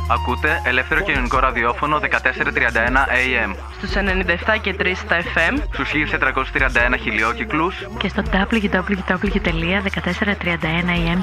Ακούτε ελεύθερο κοινωνικό ραδιόφωνο 1431 AM. Στους 97 και 3 στα FM. Στους 1431 χιλιόκυκλους. Και στο www.1431am.gr.